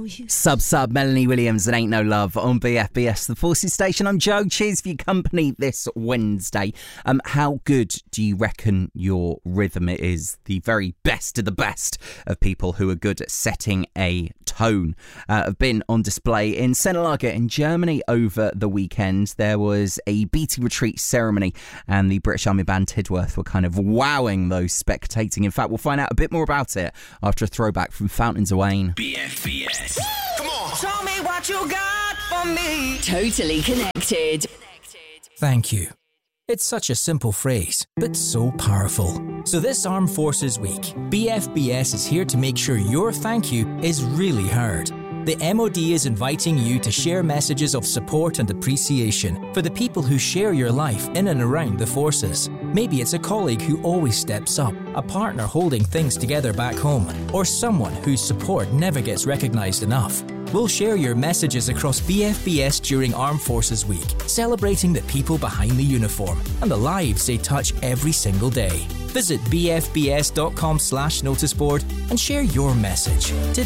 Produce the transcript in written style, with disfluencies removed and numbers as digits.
you. Sub Melanie Williams and Ain't No Love on BFBS, the Forces Station. I'm Joe. Cheers for your company this Wednesday. How good do you reckon your rhythm is? The very best of the best of people who are good at setting a tone have been on display in Sennelager in Germany over the weekend. There was a beating retreat ceremony and the British Army band Tidworth were kind of wowing those spectating. In fact, we'll find out a bit more about it after a throwback from Fountains of Wayne. BFBS. Come on. Show me what you got for me. Totally connected. Thank you. It's such a simple phrase, but so powerful. So this Armed Forces Week, BFBS is here to make sure your thank you is really heard. The MOD is inviting you to share messages of support and appreciation for the people who share your life in and around the forces. Maybe it's a colleague who always steps up, a partner holding things together back home, or someone whose support never gets recognised enough. We'll share your messages across BFBS during Armed Forces Week, celebrating the people behind the uniform and the lives they touch every single day. Visit bfbs.com/noticeboard and share your message. To